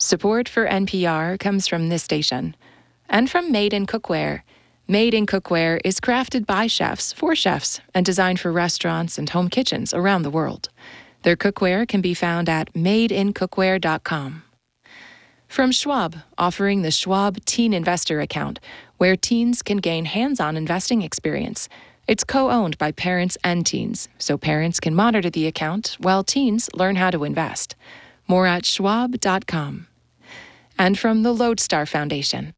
Support for NPR comes from this station and from Made in Cookware. Made in Cookware is crafted by chefs for chefs and designed for restaurants and home kitchens around the world. Their cookware can be found at madeincookware.com. From Schwab, offering the Schwab Teen Investor Account, where teens can gain hands-on investing experience. It's co-owned by parents and teens, so parents can monitor the account while teens learn how to invest. More at schwab.com. And from the Lodestar Foundation.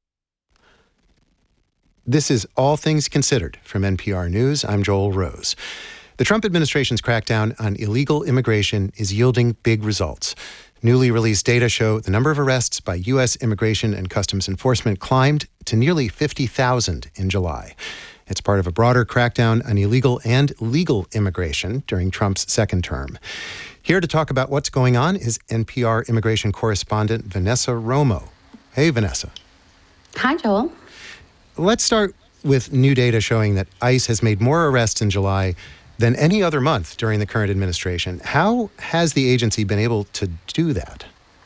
This is All Things Considered from NPR News. I'm Joel Rose. The Trump administration's crackdown on illegal immigration is yielding big results. Newly released data show the number of arrests by U.S. Immigration and Customs Enforcement climbed to nearly 50,000 in July. It's part of a broader crackdown on illegal and legal immigration during Trump's second term. Here to talk about what's going on is NPR immigration correspondent Vanessa Romo. Hey, Vanessa. Hi, Joel. Let's start with new data showing that ICE has made more arrests in July than any other month during the current administration. How has the agency been able to do that?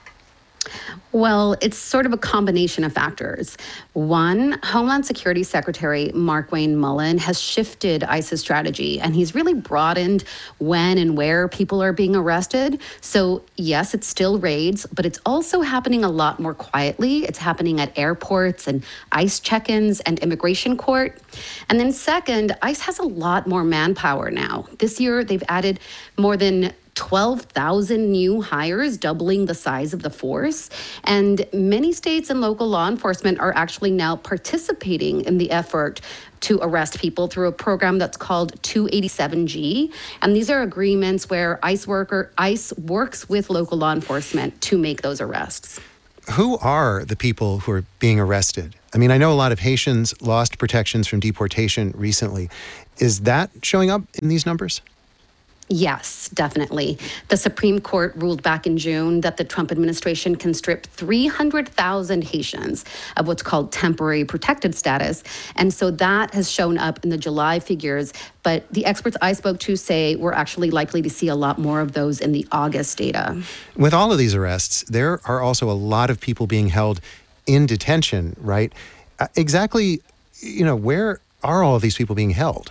Well, it's sort of a combination of factors. One, Homeland Security Secretary Markwayne Mullin has shifted ICE's strategy, and he's really broadened when and where people are being arrested. So yes, it's still raids, but it's also happening a lot more quietly. It's happening at airports and ICE check-ins and immigration court. And then second, ICE has a lot more manpower now. This year, they've added more than 12,000 new hires, doubling the size of the force. And many states and local law enforcement are actually now participating in the effort to arrest people through a program that's called 287G. And these are agreements where ICE works with local law enforcement to make those arrests. Who are the people who are being arrested? I mean, I know a lot of Haitians lost protections from deportation recently. Is that showing up in these numbers? Yes, definitely. The Supreme Court ruled back in June that the Trump administration can strip 300,000 Haitians of what's called temporary protected status. And so that has shown up in the July figures. But the experts I spoke to say we're actually likely to see a lot more of those in the August data. With all of these arrests, there are also a lot of people being held in detention, right? Exactly, where are all of these people being held?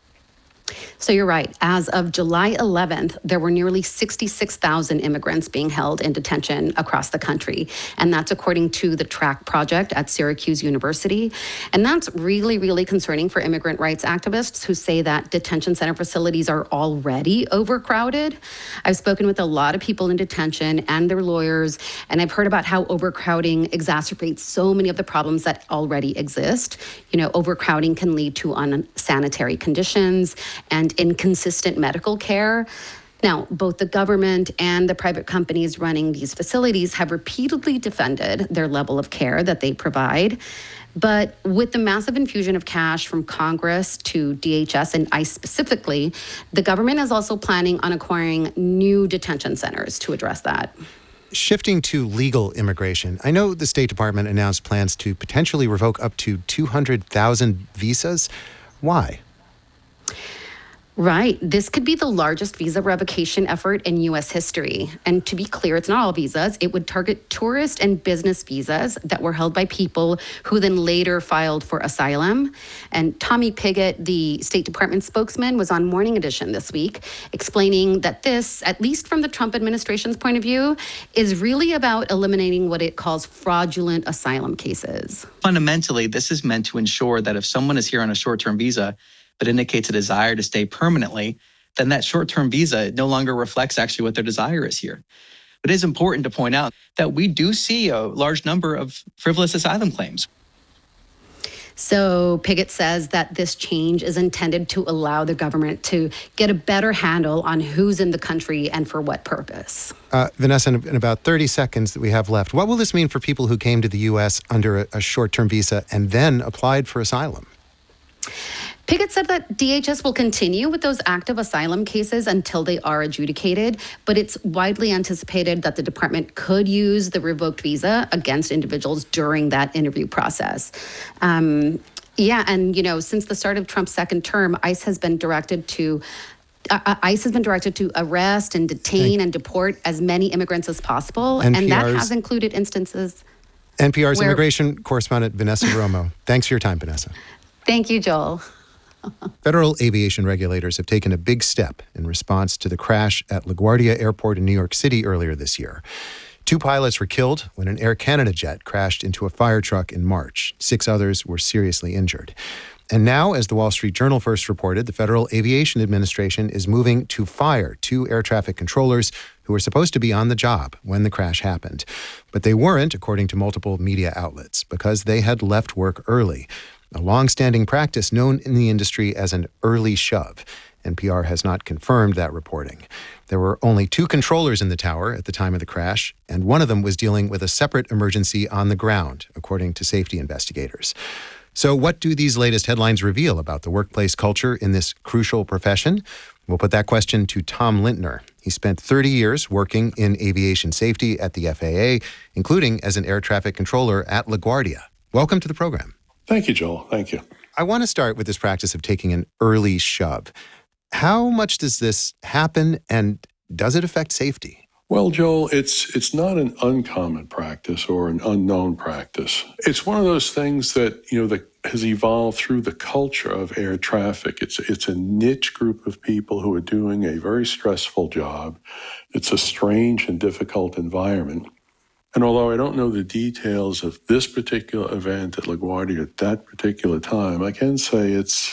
So you're right. As of July 11th, there were nearly 66,000 immigrants being held in detention across the country. And that's according to the TRACK project at Syracuse University. And that's really, really concerning for immigrant rights activists who say that detention center facilities are already overcrowded. I've spoken with a lot of people in detention and their lawyers, and I've heard about how overcrowding exacerbates so many of the problems that already exist. Overcrowding can lead to unsanitary conditions and inconsistent medical care. Now, both the government and the private companies running these facilities have repeatedly defended their level of care that they provide. But with the massive infusion of cash from Congress to DHS and ICE specifically, the government is also planning on acquiring new detention centers to address that. Shifting to legal immigration, I know the State Department announced plans to potentially revoke up to 200,000 visas. Why? Right. This could be the largest visa revocation effort in U.S. history. And to be clear, it's not all visas. It would target tourist and business visas that were held by people who then later filed for asylum. And Tommy Pigott, the State Department spokesman, was on Morning Edition this week, explaining that this, at least from the Trump administration's point of view, is really about eliminating what it calls fraudulent asylum cases. Fundamentally, this is meant to ensure that if someone is here on a short-term visa, but indicates a desire to stay permanently, then that short-term visa no longer reflects actually what their desire is here. But it is important to point out that we do see a large number of frivolous asylum claims. So Pigott says that this change is intended to allow the government to get a better handle on who's in the country and for what purpose. Vanessa, in about 30 seconds that we have left, what will this mean for people who came to the U.S. under a short-term visa and then applied for asylum? Pigott said that DHS will continue with those active asylum cases until they are adjudicated, but it's widely anticipated that the department could use the revoked visa against individuals during that interview process. Since the start of Trump's second term, ICE has been directed to ICE has been directed to arrest and detain and deport as many immigrants as possible. And that has included instances. NPR's immigration correspondent, Vanessa Romo. Thanks for your time, Vanessa. Thank you, Joel. Federal aviation regulators have taken a big step in response to the crash at LaGuardia Airport in New York City earlier this year. 2 pilots were killed when an Air Canada jet crashed into a fire truck in March. 6 others were seriously injured. And now, as the Wall Street Journal first reported, the Federal Aviation Administration is moving to fire 2 air traffic controllers who were supposed to be on the job when the crash happened. But they weren't, according to multiple media outlets, because they had left work early, a long-standing practice known in the industry as an early shove. NPR has not confirmed that reporting. There were only 2 controllers in the tower at the time of the crash, and one of them was dealing with a separate emergency on the ground, according to safety investigators. So what do these latest headlines reveal about the workplace culture in this crucial profession? We'll put that question to Tom Lintner. He spent 30 years working in aviation safety at the FAA, including as an air traffic controller at LaGuardia. Welcome to the program. Thank you, Joel. Thank you. I want to start with this practice of taking an early shove. How much does this happen, and does it affect safety? Well, Joel, it's not an uncommon practice or an unknown practice. It's one of those things that, that has evolved through the culture of air traffic. It's a niche group of people who are doing a very stressful job. It's a strange and difficult environment. And although I don't know the details of this particular event at LaGuardia at that particular time, I can say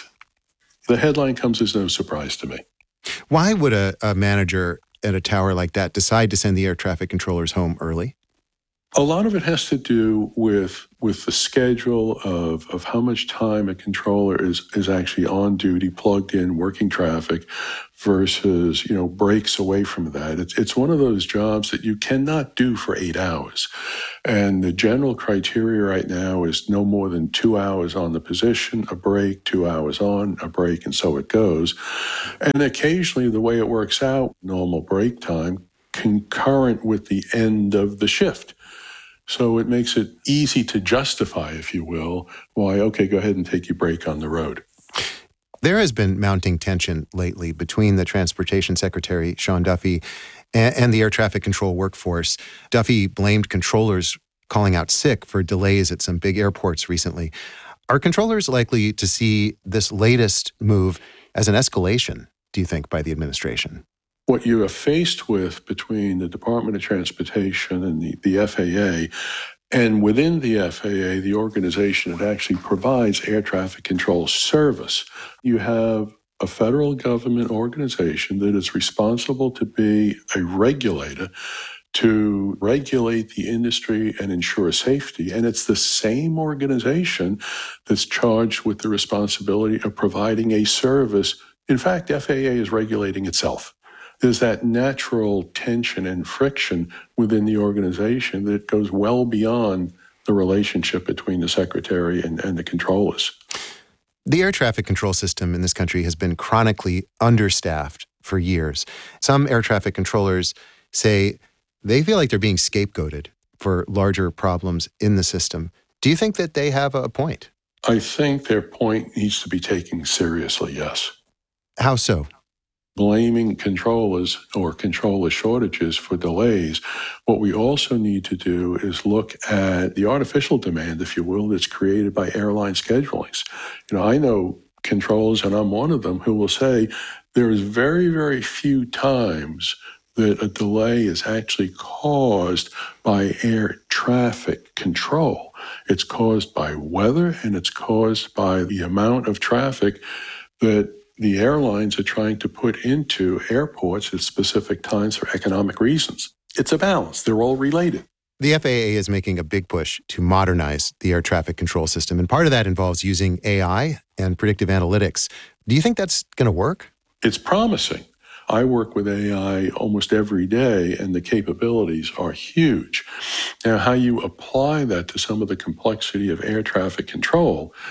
the headline comes as no surprise to me. Why would a manager at a tower like that decide to send the air traffic controllers home early? A lot of it has to do with the schedule of how much time a controller is actually on duty, plugged in, working traffic, versus, breaks away from that. It's one of those jobs that you cannot do for 8 hours. And the general criteria right now is no more than 2 hours on the position, a break, 2 hours on, a break, and so it goes. And occasionally the way it works out, normal break time, concurrent with the end of the shift. So it makes it easy to justify, if you will, why, okay, go ahead and take your break on the road. There has been mounting tension lately between the Transportation Secretary, Sean Duffy, and the air traffic control workforce. Duffy blamed controllers calling out sick for delays at some big airports recently. Are controllers likely to see this latest move as an escalation, do you think, by the administration? What you are faced with between the Department of Transportation and the FAA, and within the FAA, the organization that actually provides air traffic control service, you have a federal government organization that is responsible to be a regulator to regulate the industry and ensure safety. And it's the same organization that's charged with the responsibility of providing a service. In fact, FAA is regulating itself. There's that natural tension and friction within the organization that goes well beyond the relationship between the secretary and the controllers. The air traffic control system in this country has been chronically understaffed for years. Some air traffic controllers say they feel like they're being scapegoated for larger problems in the system. Do you think that they have a point? I think their point needs to be taken seriously, yes. How so? Blaming controllers or controller shortages for delays. What we also need to do is look at the artificial demand, if you will, that's created by airline schedulings. I know controllers, and I'm one of them, who will say there is very, very few times that a delay is actually caused by air traffic control. It's caused by weather, and it's caused by the amount of traffic that the airlines are trying to put into airports at specific times for economic reasons. It's a balance. They're all related. The FAA is making a big push to modernize the air traffic control system, and part of that involves using AI and predictive analytics. Do you think that's going to work? It's promising. I work with AI almost every day, and the capabilities are huge. Now, how you apply that to some of the complexity of air traffic control,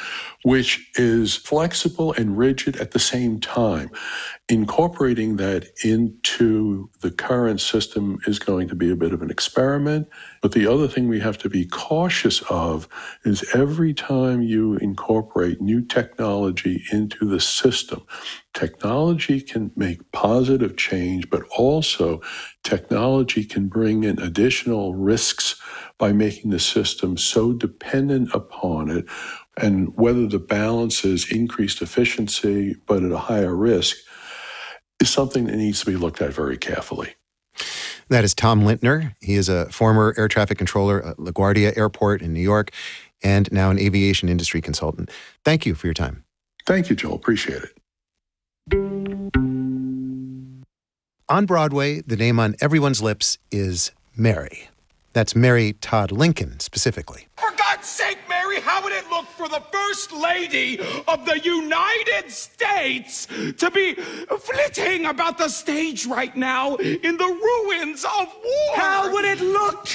which is flexible and rigid at the same time. Incorporating that into the current system is going to be a bit of an experiment. But the other thing we have to be cautious of is every time you incorporate new technology into the system, technology can make positive change, but also technology can bring in additional risks by making the system so dependent upon it. And whether the balance is increased efficiency, but at a higher risk, is something that needs to be looked at very carefully. That is Tom Lintner. He is a former air traffic controller at LaGuardia Airport in New York and now an aviation industry consultant. Thank you for your time. Thank you, Joel. Appreciate it. On Broadway, the name on everyone's lips is Mary. That's Mary Todd Lincoln, specifically. For God's sake, Mary, how would it look for the First Lady of the United States to be flitting about the stage right now in the ruins of war? How would it look?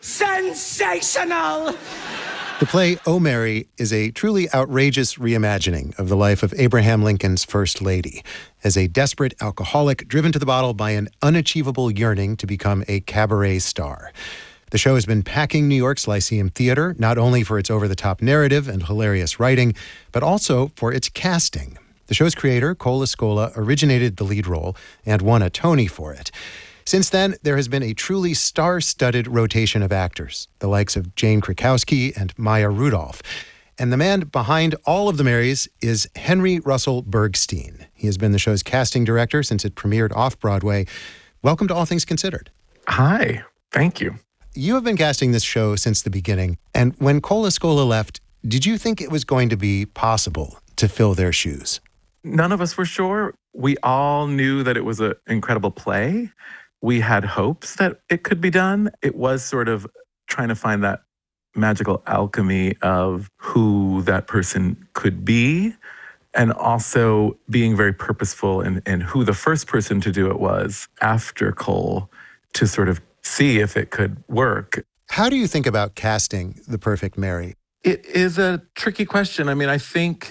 Sensational! The play Oh Mary is a truly outrageous reimagining of the life of Abraham Lincoln's First Lady as a desperate alcoholic driven to the bottle by an unachievable yearning to become a cabaret star. The show has been packing New York's Lyceum Theater, not only for its over-the-top narrative and hilarious writing, but also for its casting. The show's creator, Cole Escola, originated the lead role and won a Tony for it. Since then, there has been a truly star-studded rotation of actors, the likes of Jane Krakowski and Maya Rudolph. And the man behind all of the Marys is Henry Russell Bergstein. He has been the show's casting director since it premiered off-Broadway. Welcome to All Things Considered. Hi, thank you. You have been casting this show since the beginning, and when Cole Escola left, did you think it was going to be possible to fill their shoes? None of us were sure. We all knew that it was an incredible play. We had hopes that it could be done. It was sort of trying to find that magical alchemy of who that person could be, and also being very purposeful in who the first person to do it was after Cole, to sort of see if it could work. How do you think about casting the perfect Mary? It is a tricky question. I mean, I think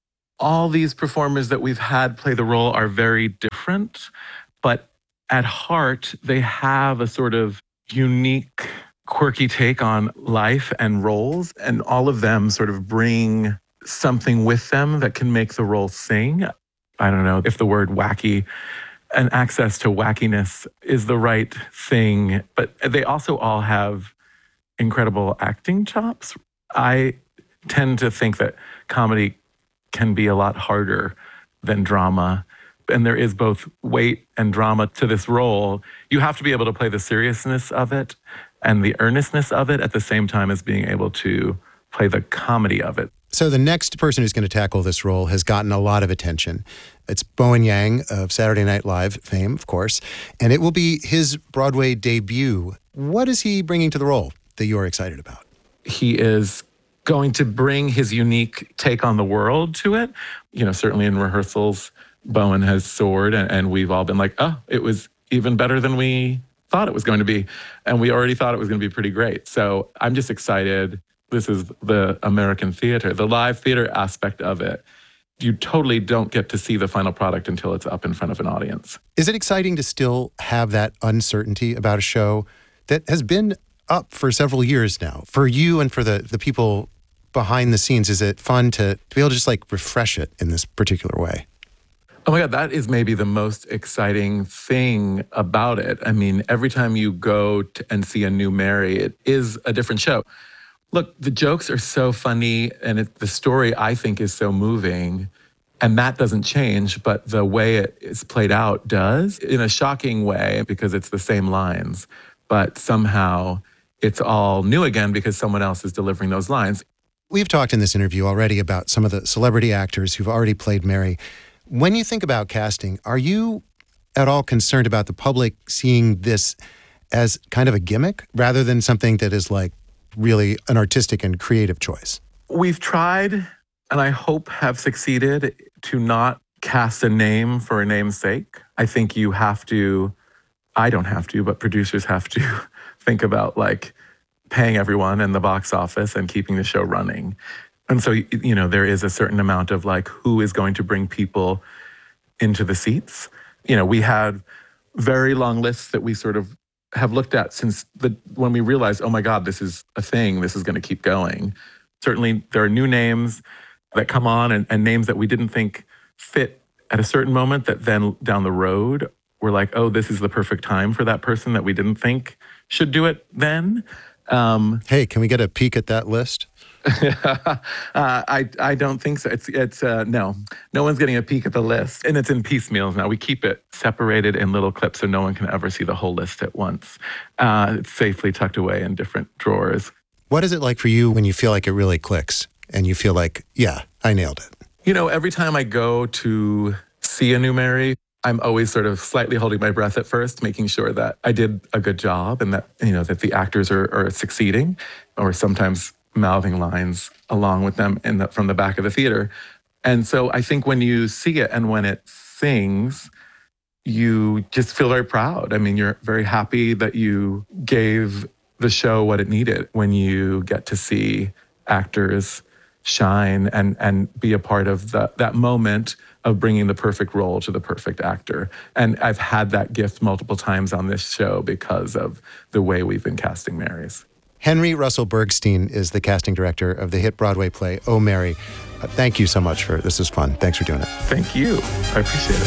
all these performers that we've had play the role are very different, but at heart, they have a sort of unique, quirky take on life and roles, and all of them sort of bring something with them that can make the role sing. I don't know if the word wacky and access to wackiness is the right thing, but they also all have incredible acting chops. I tend to think that comedy can be a lot harder than drama, and there is both weight and drama to this role. You have to be able to play the seriousness of it and the earnestness of it at the same time as being able to play the comedy of it. So the next person who's going to tackle this role has gotten a lot of attention. It's Bowen Yang of Saturday Night Live fame, of course, and it will be his Broadway debut. What is he bringing to the role that you're excited about? He is going to bring his unique take on the world to it. You know, certainly in rehearsals, Bowen has soared, and we've all been like, oh, it was even better than we thought it was going to be. And we already thought it was going to be pretty great. So I'm just excited. This is the American theater, the live theater aspect of it. You totally don't get to see the final product until it's up in front of an audience. Is it exciting to still have that uncertainty about a show that has been up for several years now? For you and for the people behind the scenes, is it fun to be able to just like refresh it in this particular way? Oh my God, that is maybe the most exciting thing about it. I mean, every time you go and see a new Mary, it is a different show. Look, the jokes are so funny, and the story, I think, is so moving, and that doesn't change, but the way it is played out does, in a shocking way, because it's the same lines, but somehow it's all new again because someone else is delivering those lines. We've talked in this interview already about some of the celebrity actors who've already played Mary. When you think about casting, are you at all concerned about the public seeing this as kind of a gimmick rather than something that is like really an artistic and creative choice? We've tried, and I hope have succeeded, to not cast a name for a name's sake. I think you have to, I don't have to, but producers have to think about like paying everyone in the box office and keeping the show running. And so, there is a certain amount of like, who is going to bring people into the seats? We had very long lists that we sort of have looked at since when we realized, oh my God, this is a thing, this is going to keep going. Certainly there are new names that come on and names that we didn't think fit at a certain moment that then down the road, we're like, oh, this is the perfect time for that person that we didn't think should do it then. Hey, can we get a peek at that list? I don't think so. It's no one's getting a peek at the list, and it's in piecemeals now. We keep it separated in little clips so no one can ever see the whole list at once. It's safely tucked away in different drawers. What is it like for you when you feel like it really clicks and you feel like, yeah, I nailed it? Every time I go to see a new Mary, I'm always sort of slightly holding my breath at first, making sure that I did a good job and that, that the actors are succeeding, or sometimes mouthing lines along with them from the back of the theater. And so I think when you see it and when it sings, you just feel very proud. I mean, you're very happy that you gave the show what it needed when you get to see actors shine and be a part of that moment of bringing the perfect role to the perfect actor. And I've had that gift multiple times on this show because of the way we've been casting Marys. Henry Russell Bergstein is the casting director of the hit Broadway play, Oh, Mary. Thank you so much this was fun. Thanks for doing it. Thank you. I appreciate it.